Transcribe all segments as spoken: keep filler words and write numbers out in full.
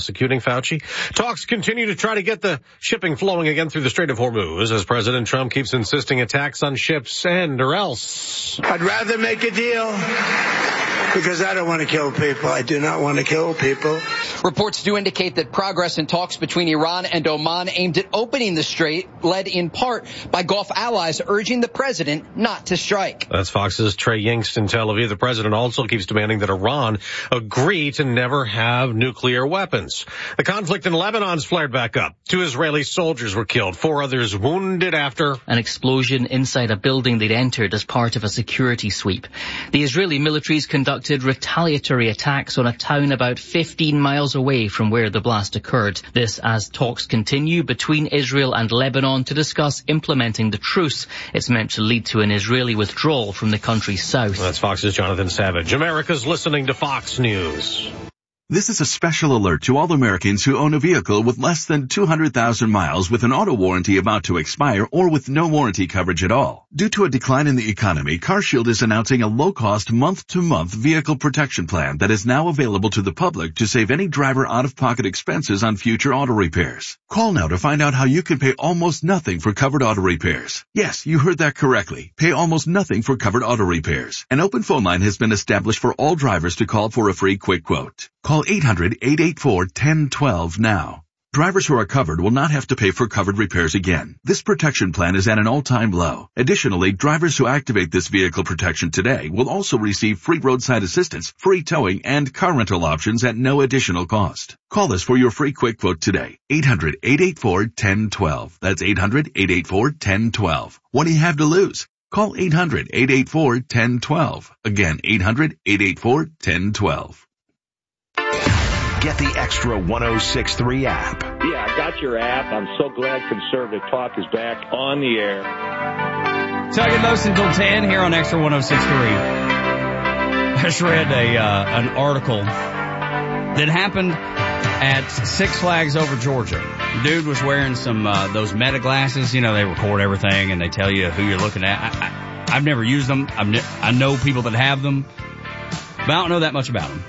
Prosecuting Fauci. Talks continue to try to get the shipping flowing again through the Strait of Hormuz as President Trump keeps insisting attacks on ships end or else. I'd rather make a deal because I don't want to kill people. I do not want to kill people. Reports do indicate that progress in talks between Iran and Oman aimed at opening the strait, led in part by Gulf allies urging the president not to strike. That's Fox's Trey Yingst in Tel Aviv. The president also keeps demanding that Iran agree to never have nuclear weapons. The conflict in Lebanon's flared back up. Two Israeli soldiers were killed, four others wounded after an explosion inside a building they'd entered as part of a security sweep. The Israeli militaries conducted retaliatory attacks on a town about fifteen miles away from where the blast occurred. This as talks continue between Israel and Lebanon to discuss implementing the truce. It's meant to lead to an Israeli withdrawal from the country's south. That's Fox's Jonathan Savage. America's listening to Fox News. This is a special alert to all Americans who own a vehicle with less than two hundred thousand miles with an auto warranty about to expire or with no warranty coverage at all. Due to a decline in the economy, CarShield is announcing a low-cost month-to-month vehicle protection plan that is now available to the public to save any driver out-of-pocket expenses on future auto repairs. Call now to find out how you can pay almost nothing for covered auto repairs. Yes, you heard that correctly. Pay almost nothing for covered auto repairs. An open phone line has been established for all drivers to call for a free quick quote. Call eight hundred, eight eight four, one zero one two now. Drivers who are covered will not have to pay for covered repairs again. This protection plan is at an all-time low. Additionally, drivers who activate this vehicle protection today will also receive free roadside assistance, free towing, and car rental options at no additional cost. Call us for your free quick quote today. eight hundred, eight eight four, one zero one two. That's eight hundred, eight eight four, one zero one two. What do you have to lose? Call eight hundred, eight eight four, one zero one two. Again, eight hundred, eight eight four, one zero one two. Get the Extra one oh six point three app. Yeah, I got your app. I'm so glad Conservative Talk is back on the air. Talking most until ten here on Extra one oh six point three. I just read a uh, an article that happened at Six Flags over Georgia. The dude was wearing some uh, those meta glasses. You know, they record everything and they tell you who you're looking at. I, I, I've never used them. I've ne- I know people that have them, but I don't know that much about them.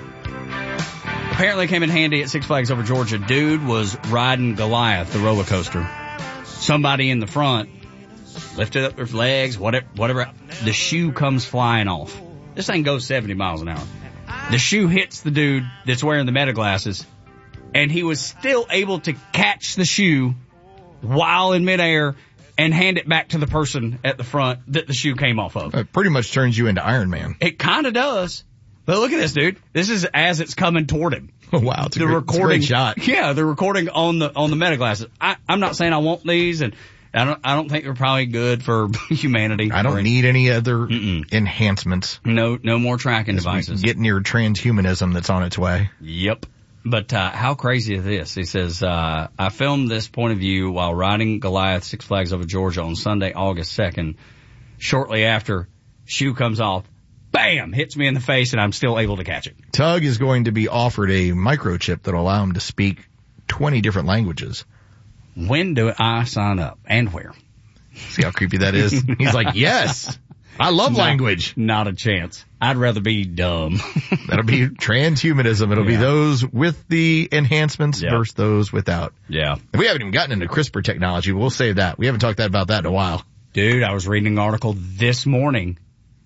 Apparently came in handy at Six Flags over Georgia. Dude was riding Goliath, the roller coaster. Somebody in the front lifted up their legs, whatever, whatever. The shoe comes flying off. This thing goes seventy miles an hour. The shoe hits the dude that's wearing the meta glasses, and he was still able to catch the shoe while in midair and hand it back to the person at the front that the shoe came off of. It pretty much turns you into Iron Man. It kind of does. But look at this, dude. This is as it's coming toward him. Oh, wow. It's a, the great, recording, it's a great shot. Yeah, the recording on the on the meta glasses. I, I'm not saying I want these, and I don't I don't think they're probably good for humanity. I don't any, need any other Mm-mm. enhancements. No, no more tracking As devices. Get near transhumanism that's on its way. Yep. But uh how crazy is this? He says, uh I filmed this point of view while riding Goliath Six Flags over Georgia on Sunday, August second. Shortly after, shoe comes off. Bam! Hits me in the face, and I'm still able to catch it. Tug is going to be offered a microchip that will allow him to speak twenty different languages. When do I sign up? And where? See how creepy that is? He's like, yes! I love not, language. Not a chance. I'd rather be dumb. That'll be transhumanism. It'll yeah. be those with the enhancements yep. versus those without. Yeah. We haven't even gotten into CRISPR technology. We'll save that. We haven't talked that about that in a while. Dude, I was reading an article this morning.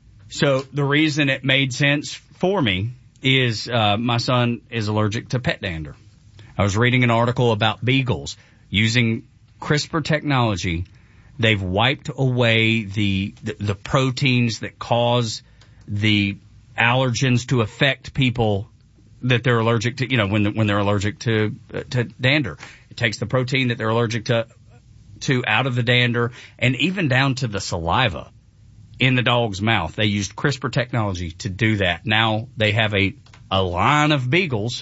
So the reason it made sense for me is uh my son is allergic to pet dander. I was reading an article about beagles using CRISPR technology. They've wiped away the the, the proteins that cause the allergens to affect people that they're allergic to, you know, when when they're allergic to uh, to dander. It takes the protein that they're allergic to to out of the dander and even down to the saliva in the dog's mouth. They used CRISPR technology to do that. Now they have a, a line of beagles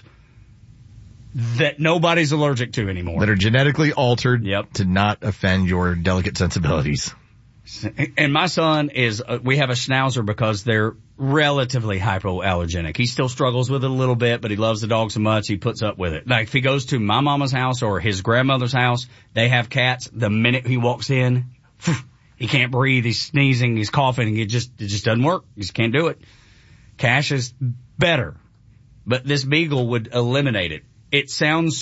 that nobody's allergic to anymore. That are genetically altered yep. to not offend your delicate sensibilities. And my son is, uh, we have a Schnauzer because they're relatively hypoallergenic. He still struggles with it a little bit, but he loves the dog so much he puts up with it. Like if he goes to my mama's house or his grandmother's house, they have cats. The minute he walks in, phew, he can't breathe, he's sneezing, he's coughing, and it just, it just doesn't work. He just can't do it. Cash is better, but this beagle would eliminate it. It sounds